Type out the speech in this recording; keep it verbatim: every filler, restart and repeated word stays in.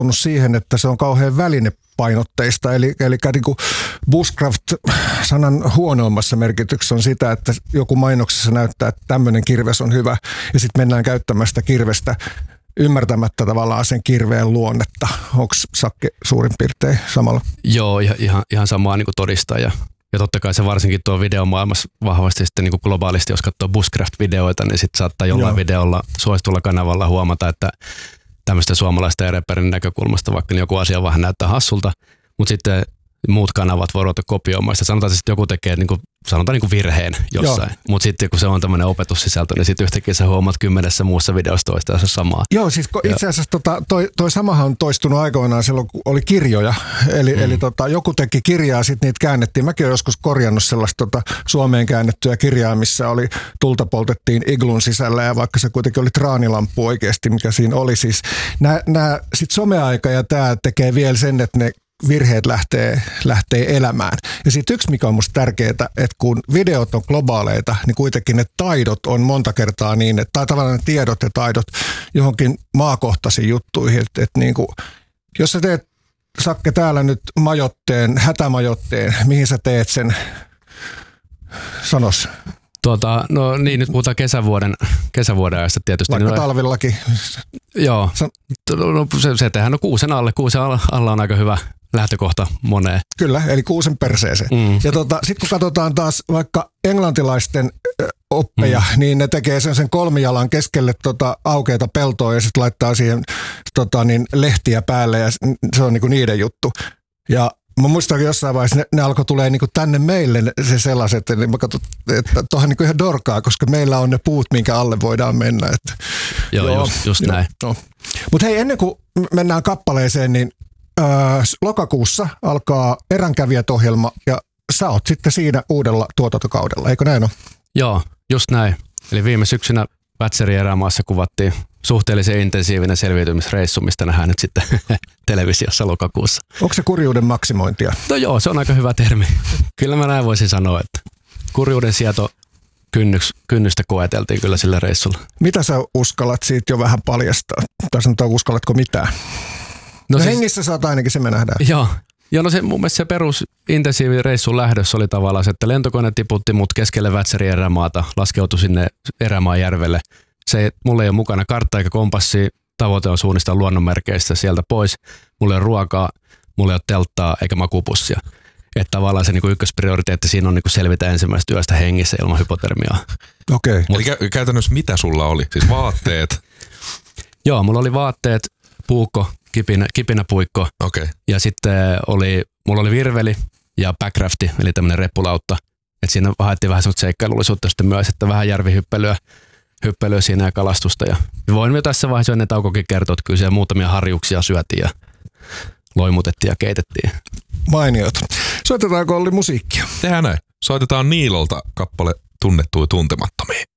tottunut siihen, että se on kauhean välinepainotteista. Eli, eli niin kuin bushcraft-sanan huonoimmassa merkityksessä on sitä, että joku mainoksessa näyttää, että tämmöinen kirves on hyvä. Ja sitten mennään käyttämään sitä kirvestä ymmärtämättä tavallaan sen kirveen luonnetta. Onko Sakke suurin piirtein samalla? Joo, ihan, ihan samaa niin kuin todistaa. Ja, ja totta kai se varsinkin tuo videomaailmassa vahvasti sitten niin kuin globaalisti, jos katsoo bushcraft-videoita, niin sitten saattaa jollain Joo. videolla suositulla kanavalla huomata, että tämmöistä suomalaista reperin näkökulmasta, vaikka niin joku asia vähän näyttää hassulta, mutta sitten muut kanavat voi ruveta kopioimaan sitä. Sanotaan, että joku tekee niin kuin, sanotaan niin kuin virheen jossain, mutta sitten kun se on tämmöinen opetussisältö, niin sitten yhtäkkiä sä huomaat kymmenessä muussa videossa toista samaa. Joo, siis itse asiassa tota, toi, toi samahan on toistunut aikoinaan silloin, kun oli kirjoja. Eli, mm. eli tota, joku teki kirjaa, sitten niitä käännettiin. Mäkin olen joskus korjannut sellaista tota, Suomeen käännettyä kirjaa, missä oli tulta poltettiin iglun sisällä, ja vaikka se kuitenkin oli traanilamppu oikeasti, mikä siinä oli. Siis nämä sitten someaika ja tämä tekee vielä sen, että ne virheet lähtee, lähtee elämään. Ja sitten yksi, mikä on musta tärkeää, että kun videot on globaaleita, niin kuitenkin ne taidot on monta kertaa niin, että tai tavallaan ne tiedot ja taidot johonkin maakohtaisiin juttuihin. Että et niin kuin, jos sä teet, Sakke, täällä nyt majotteen, hätämajotteen, mihin sä teet sen? Sanos. Tuota, no niin, nyt puhutaan kesävuoden, kesävuoden ajasta tietysti. Vaikka no, talvillakin. Joo, no, se, se tehdään no kuusen alle. Kuusen alla on aika hyvä lähtökohta moneen. Kyllä, eli kuusen perseeseen. Mm. Ja tota, sitten kun katsotaan taas vaikka englantilaisten oppeja, mm. niin ne tekee sen, sen kolmijalan keskelle tota aukeita peltoa ja sitten laittaa siihen tota, niin lehtiä päälle ja se on niinku niiden juttu. Ja mä muistan jossain vaiheessa, ne, ne alkoi tulee niinku tänne meille se sellaiset, eli mä katson, että tuohan niinku ihan dorkaa, koska meillä on ne puut, minkä alle voidaan mennä. Että, joo, joo, just, just joo, näin. No. Mutta hei, ennen kuin mennään kappaleeseen, niin äh, lokakuussa alkaa Eränkävijät-ohjelma ja sä oot sitten siinä uudella tuotantokaudella, eikö näin ole? Joo, just näin. Eli viime syksynä Pätserin erämaassa kuvattiin suhteellisen intensiivinen selviytymisreissu, mistä nähdään nyt sitten televisiossa lokakuussa. Onko se kurjuuden maksimointia? No joo, se on aika hyvä termi. Kyllä mä näin voisin sanoa, että kurjuuden sieto kynnyks, kynnystä koeteltiin kyllä sillä reissulla. Mitä sä uskallat siitä jo vähän paljastaa? Tai sanotaan, uskallatko mitään? No, no siis, hengissä saat ainakin, se me nähdään. Joo. Joo, no se mun mielestä se perus intensiivi reissun lähdössä oli tavallaan se, että lentokone tiputti mut keskelle Vätsärin erämaata, laskeutui sinne erämaan järvelle. Se, mulla ei ole mukana kartta eikä kompassi, tavoite on suunnistaa luonnonmerkeistä sieltä pois. Mulla ei ole ruokaa, mulla ei ole telttaa eikä makupussia. Että tavallaan se niinku ykkösprioriteetti siinä on niinku selvitä ensimmäisestä yöstä hengissä ilman hypotermiaa. Okei. Okay. Eli kä- käytännössä mitä sulla oli? Siis vaatteet? Joo, mulla oli vaatteet, puukko, kipinä, kipinäpuikko. Okay. Ja sitten oli, mulla oli virveli ja backrafti, eli tämmöinen reppulauta. Että siinä haettiin vähän semmoista seikkailullisuutta sitten myös, että vähän järvihyppelyä hyppelyä siinä ja kalastusta. Ja voin jo tässä vaiheessa ennen taukokin kertoa, että kyllä siellä muutamia harjuksia syötiin ja loimutettiin ja keitettiin. Mainiot. Soitetaanko Olli musiikkia? Tehdään näin. Soitetaan Niilolta kappale Tunnettuja tuntemattomia.